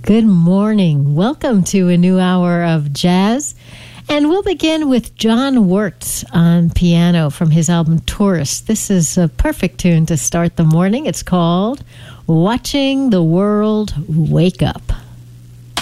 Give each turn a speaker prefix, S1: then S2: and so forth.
S1: Good morning. Welcome to a new hour of jazz. And we'll begin with John Wirtz on piano from his album Tourist. This is a perfect tune to start the morning. It's called Watching the World Wake Up.